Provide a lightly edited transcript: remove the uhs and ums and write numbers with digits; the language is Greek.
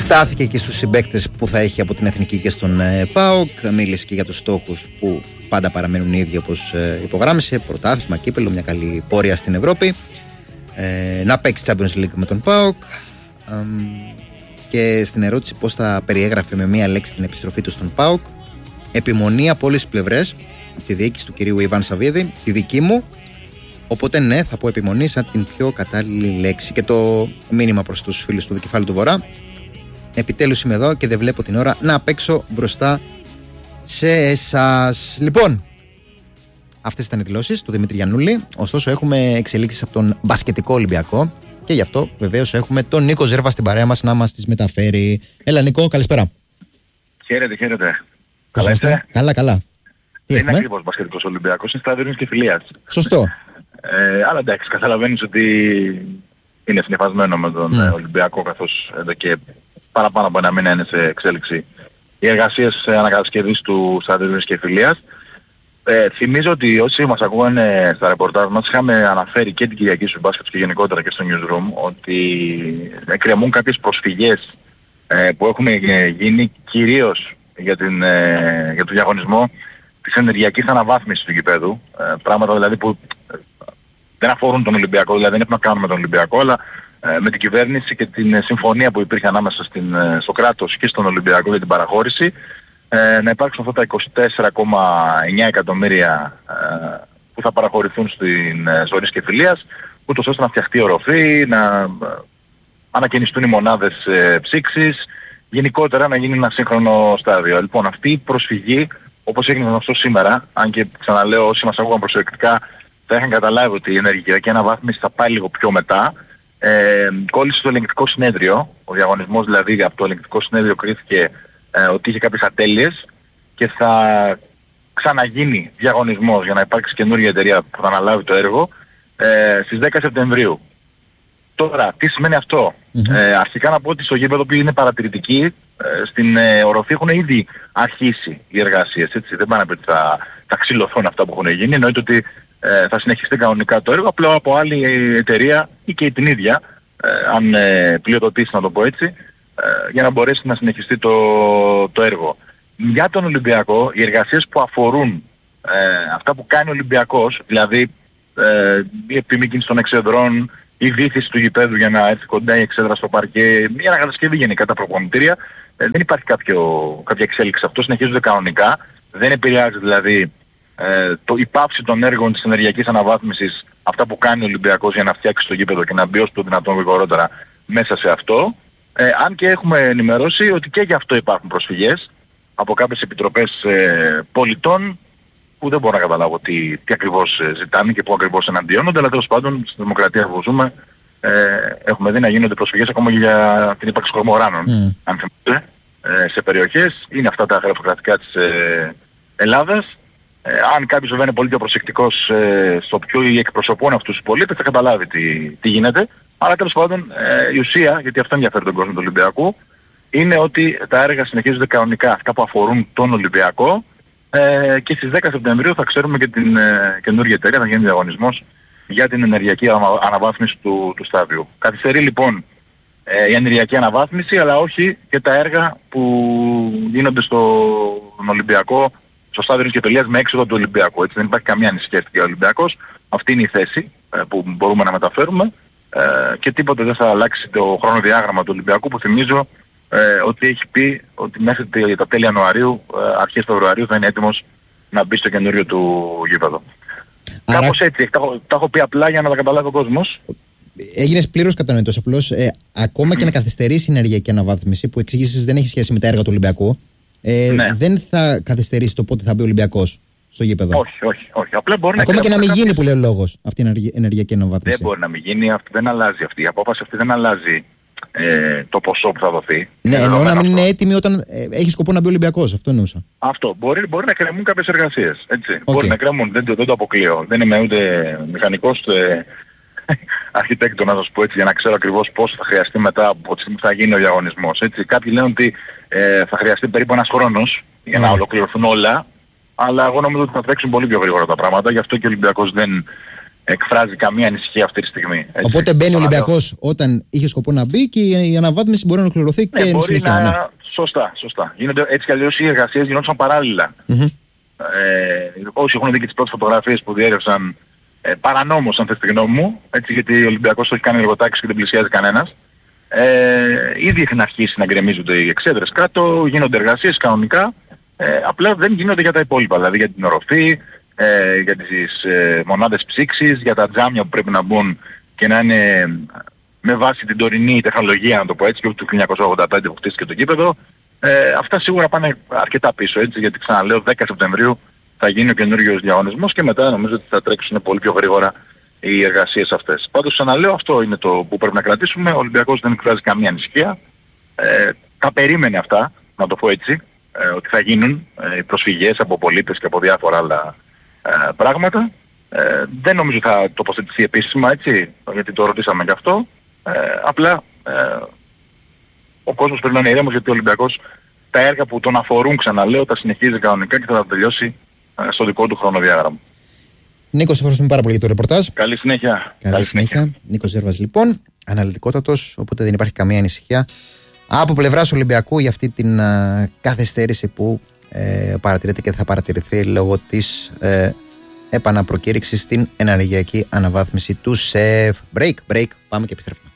Στάθηκε και στους συμπαίκτες που θα έχει από την Εθνική και στον ΠΑΟΚ. Μίλησε και για τους στόχους που πάντα παραμένουν ίδιοι, όπως υπογράμμισε. Πρωτάθλημα, κύπελλο, μια καλή πορεία στην Ευρώπη. Να παίξει Champions League με τον ΠΑΟΚ. Και στην ερώτηση πώς θα περιέγραφε με μία λέξη την επιστροφή του στον ΠΑΟΚ, επιμονή από όλες τις πλευρές, από τη διοίκηση του κυρίου Ιβάν Σαββίδη, τη δική μου. Οπότε ναι, θα πω επιμονή σαν την πιο κατάλληλη λέξη. Και το μήνυμα προς τους φίλους του Δικεφάλου του Βορρά: επιτέλους είμαι εδώ και δεν βλέπω την ώρα να παίξω μπροστά σε εσάς. Λοιπόν, αυτές ήταν οι δηλώσεις του Δημήτρη Γιαννούλη. Ωστόσο, έχουμε εξελίξεις από τον μπασκετικό Ολυμπιακό και γι' αυτό βεβαίως έχουμε τον Νίκο Ζέρβα στην παρέα μας να μας τις μεταφέρει. Έλα, Νίκο, καλησπέρα. Χαίρετε. Καλά είστε? Καλά. Δεν είναι ακριβώς μπασκετικός Ολυμπιακός, είναι Σταυρίνης και Φιλίας. Σωστό. Αλλά εντάξει, καταλαβαίνεις ότι είναι συνυφασμένο με τον Ολυμπιακό, καθώς εδώ και παραπάνω από ένα μήνα είναι σε εξέλιξη οι εργασίες ανακατασκευής του Σταυρίνης και Φιλίας. Θυμίζω ότι όσοι μας ακούγανε στα ρεπορτάζ μας είχαμε αναφέρει και την Κυριακή στους μπάσκετ και γενικότερα και στο newsroom ότι εκκρεμούν κάποιες προσφυγές που έχουν γίνει κυρίως για τον διαγωνισμό της ενεργειακής αναβάθμισης του γηπέδου. Πράγματα δηλαδή που δεν αφορούν τον Ολυμπιακό, δηλαδή δεν έχουν να κάνουν με τον Ολυμπιακό, αλλά με την κυβέρνηση και την συμφωνία που υπήρχε ανάμεσα στο κράτος και στον Ολυμπιακό για την παραχώρηση, να υπάρξουν αυτά τα 24,9 εκατομμύρια που θα παραχωρηθούν στην Ζωρής και Φιλίας, ούτως ώστε να φτιαχτεί οροφή, να ανακαινιστούν οι μονάδες ψήξης, γενικότερα να γίνει ένα σύγχρονο στάδιο. Λοιπόν, αυτή η προσφυγή, όπως έγινε γνωστό σήμερα, αν και ξαναλέω όσοι μας ακούγαν προσεκτικά θα είχαν καταλάβει ότι η ενεργειακή αναβάθμιση θα πάει λίγο πιο μετά, κόλλησε στο ελεγκτικό συνέδριο. Ο διαγωνισμός δηλαδή από το ελεγκτικό συνέδριο κρίθηκε ότι είχε κάποιες ατέλειες και θα ξαναγίνει διαγωνισμός για να υπάρξει καινούργια εταιρεία που θα αναλάβει το έργο στις 10 Σεπτεμβρίου. Τώρα, τι σημαίνει αυτό? Αρχικά να πω ότι στο γήπεδο που είναι παρατηρητική, στην οροφή έχουν ήδη αρχίσει οι εργασίες. Έτσι. Δεν πάνε να πει ότι θα ξυλωθούν αυτά που έχουν γίνει. Εννοείται ότι θα συνεχιστεί κανονικά το έργο, απλά από άλλη εταιρεία ή και την ίδια, αν πλειοδοτήσει να το πω έτσι, για να μπορέσει να συνεχιστεί το έργο. Για τον Ολυμπιακό, οι εργασίες που αφορούν αυτά που κάνει ο Ολυμπιακός, δηλαδή η επιμήκυνση των εξεδρών, η βύθιση του γηπέδου για να έρθει κοντά η εξέδρα στο παρκέ, η ανακατασκευή γενικά τα προπονητήρια, δεν υπάρχει κάποια εξέλιξη. Αυτό συνεχίζονται κανονικά. Δεν επηρεάζει δηλαδή η πάυση των έργων της ενεργειακής αναβάθμισης, αυτά που κάνει ο Ολυμπιακός για να φτιάξει το γήπεδο και να μπει όσο το δυνατόν γρηγορότερα μέσα σε αυτό. Αν και έχουμε ενημερώσει ότι και γι' αυτό υπάρχουν προσφυγές από κάποιες επιτροπές πολιτών που δεν μπορώ να καταλάβω τι ακριβώς ζητάνε και πού ακριβώς εναντιώνονται, αλλά τέλος πάντων στη δημοκρατία που ζούμε έχουμε δει να γίνονται προσφυγές ακόμα και για την ύπαρξη κορμοράνων, αν θυμάστε, σε περιοχές. Είναι αυτά τα γραφειοκρατικά της Ελλάδας. Αν κάποιος βέβαια είναι πολύ πιο προσεκτικός στο ποιο εκπροσωπούν αυτούς τους πολίτες θα καταλάβει τι γίνεται. Αλλά τέλος πάντων η ουσία, γιατί αυτό ενδιαφέρει τον κόσμο του Ολυμπιακού, είναι ότι τα έργα συνεχίζονται κανονικά, αυτά που αφορούν τον Ολυμπιακό, και στις 10 Σεπτεμβρίου θα ξέρουμε και την καινούργια εταιρεία, θα γίνει διαγωνισμός για την ενεργειακή αναβάθμιση του στάδιου. Καθυστερεί λοιπόν η ενεργειακή αναβάθμιση, αλλά όχι και τα έργα που γίνονται στον Ολυμπιακό, στο στάδιο και Φιλίας με έξοδο του Ολυμπιακού. Έτσι δεν υπάρχει καμία ανησυχία για ο Ολυμπιακός. Αυτή είναι η θέση που μπορούμε να μεταφέρουμε και τίποτε δεν θα αλλάξει το χρονοδιάγραμμα του Ολυμπιακού, που θυμίζω ότι έχει πει ότι μέχρι τα τέλη Ιανουαρίου, αρχές Φεβρουαρίου θα είναι έτοιμος να μπει στο καινούριο του γήπεδο. Άρα... Κάπως έτσι, τα έχω πει απλά για να τα καταλάβει ο κόσμος. Έγινες πλήρως κατανοητός. Απλώς ακόμα και να καθυστερήσει η ενεργειακή αναβάθμιση, που εξήγησες δεν έχει σχέση με τα έργα του Ολυμπιακού, δεν θα καθυστερήσει το πότε θα μπει ο Ολυμπιακός στο γήπεδο. Όχι. Απλά μπορεί ακόμα και να μην γίνει, που λέει ο λόγος, αυτή η ενεργειακή αναβάθμιση. Δεν μπορεί να μην γίνει, δεν αλλάζει αυτή. Η απόφαση αυτή δεν αλλάζει το ποσό που θα δωθεί. Ναι, εννοώ να μην είναι έτοιμη όταν έχει σκοπό να μπει ο Ολυμπιακός. Αυτό εννοούσα. Αυτό. Μπορεί να κρεμούν κάποιες εργασίες. Έτσι. Μπορεί να κρεμούν. Δεν το αποκλείω. Δεν είμαι ούτε μηχανικός ούτε αρχιτέκτονα, να σας πω έτσι, για να ξέρω ακριβώς πόσο θα χρειαστεί μετά από τη στιγμή που θα γίνει ο διαγωνισμός. Έτσι. Κάποιοι λένε ότι θα χρειαστεί περίπου ένας χρόνος για να ολοκληρωθούν όλα. Αλλά εγώ νομίζω ότι θα τρέξουν πολύ πιο γρήγορα τα πράγματα. Γι' αυτό και ο Ολυμπιακός δεν εκφράζει καμία ανησυχία αυτή τη στιγμή. Έτσι. Οπότε μπαίνει ο Ολυμπιακός όταν είχε σκοπό να μπει και η αναβάθμιση μπορεί να ολοκληρωθεί και μπορεί συνεχεία. να... Σωστά. Γίνονται, έτσι κι αλλιώς οι εργασίες γινόντουσαν παράλληλα. Όσοι έχουν δει και τις πρώτες φωτογραφίες που διέρευσαν παρανόμως, αν θες τη γνώμη μου, έτσι, γιατί ο Ολυμπιακός το έχει κάνει εργοτάξιο και δεν πλησιάζει κανένας. Ήδη έχουν αρχίσει να γκρεμίζονται οι εξέδρες κάτω, γίνονται εργασίες κανονικά, απλά δεν γίνονται για τα υπόλοιπα, δηλαδή για την οροφή, για τις μονάδες ψήξης, για τα τζάμια που πρέπει να μπουν και να είναι με βάση την τωρινή τεχνολογία, να το πω έτσι, και του 1985 που χτίστηκε το γήπεδο. Αυτά σίγουρα πάνε αρκετά πίσω, έτσι, γιατί ξαναλέω 10 Σεπτεμβρίου θα γίνει ο καινούριος διαγωνισμός και μετά νομίζω ότι θα τρέξουν πολύ πιο γρήγορα οι εργασίες αυτές. Πάντως ξαναλέω, αυτό είναι το που πρέπει να κρατήσουμε. Ο Ολυμπιακός δεν εκφράζει καμία ανησυχία. Τα περίμενε αυτά, να το πω έτσι, ότι θα γίνουν οι προσφυγές από πολίτες και από διάφορα άλλα πράγματα. Δεν νομίζω θα τοποθετηθεί επίσημα, έτσι, γιατί το ρωτήσαμε γι' αυτό. Απλά ο κόσμος πρέπει να είναι ήρεμος, γιατί ο Ολυμπιακός τα έργα που τον αφορούν, ξαναλέω, τα συνεχίζει κανονικά και θα τα τελειώσει στο δικό του χρονοδιάγραμμα. Νίκο, ευχαριστούμε πάρα πολύ για το ρεπορτάζ. Καλή συνέχεια. Καλή συνέχεια. Νίκος Ζέρβας, λοιπόν, αναλυτικότατος, οπότε δεν υπάρχει καμία ανησυχία από πλευράς Ολυμπιακού για αυτή την καθυστέρηση που παρατηρείται και θα παρατηρηθεί λόγω της επαναπροκήρυξης στην ενεργειακή αναβάθμιση του ΣΕΒ. Break, πάμε και επιστρέφουμε.